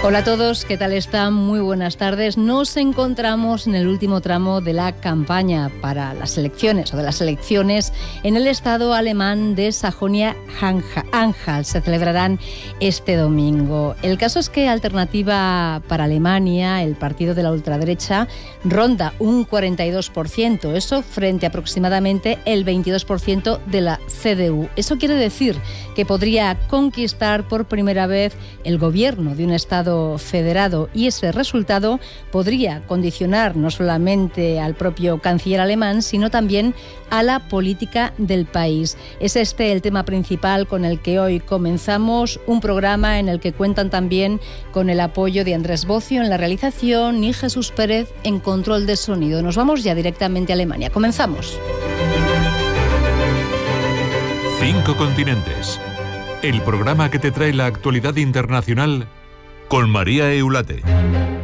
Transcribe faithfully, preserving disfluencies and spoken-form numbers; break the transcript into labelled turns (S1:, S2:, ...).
S1: Hola a todos, ¿qué tal están? Muy buenas tardes. Nos encontramos en el último tramo de la campaña para las elecciones o de las elecciones en el estado alemán de Sajonia-Anhalt. Se celebrarán este domingo. El caso es que Alternativa para Alemania, el partido de la ultraderecha, ronda un cuarenta y dos por ciento, eso frente a aproximadamente el veintidós por ciento de la C D U. Eso quiere decir que podría conquistar por primera vez el gobierno de un estado federado, y ese resultado podría condicionar no solamente al propio canciller alemán, sino también a la política del país. Es este el tema principal con el que hoy comenzamos, un programa en el que cuentan también con el apoyo de Andrés Bocio en la realización y Jesús Pérez en control de sonido. Nos vamos ya directamente a Alemania. Comenzamos.
S2: Cinco continentes. El programa que te trae la actualidad internacional con María Eulate.